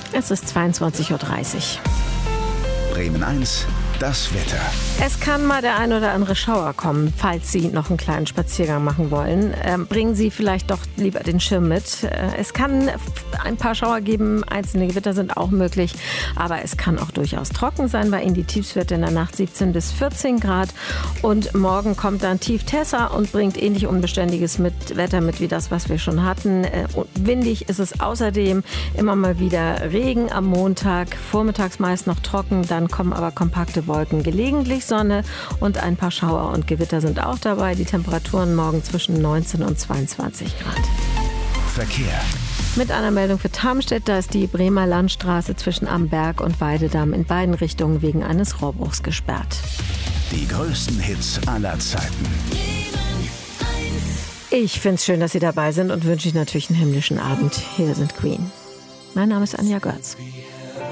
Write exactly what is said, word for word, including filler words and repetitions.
Es ist zweiundzwanzig Uhr dreißig. Bremen eins, das Wetter. Es kann mal der ein oder andere Schauer kommen, falls Sie noch einen kleinen Spaziergang machen wollen. Ähm, bringen Sie vielleicht doch lieber den Schirm mit. Äh, es kann ein paar Schauer geben, einzelne Gewitter sind auch möglich, aber es kann auch durchaus trocken sein. Bei Ihnen die Tiefstwerte in der Nacht siebzehn bis vierzehn Grad. Und morgen kommt dann Tief Tessa und bringt ähnlich unbeständiges mit Wetter mit wie das, was wir schon hatten. Äh, und windig ist es außerdem, immer mal wieder Regen am Montag, vormittags meist noch trocken, dann kommen aber kompakte Wolken, gelegentlich Sonne und ein paar Schauer und Gewitter sind auch dabei. Die Temperaturen morgen zwischen neunzehn und zweiundzwanzig Grad. Verkehr. Mit einer Meldung für Tarmstedt, da ist die Bremer Landstraße zwischen Amberg und Weidedamm in beiden Richtungen wegen eines Rohrbruchs gesperrt. Die größten Hits aller Zeiten. Ich finde es schön, dass Sie dabei sind und wünsche Ihnen natürlich einen himmlischen Abend. Hier sind Queen. Mein Name ist Anja Götz.